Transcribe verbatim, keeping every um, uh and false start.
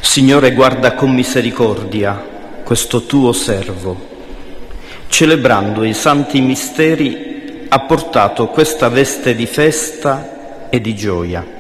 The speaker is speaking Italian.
Signore, guarda con misericordia questo tuo servo. Celebrando i santi misteri ha portato questa veste di festa e di gioia.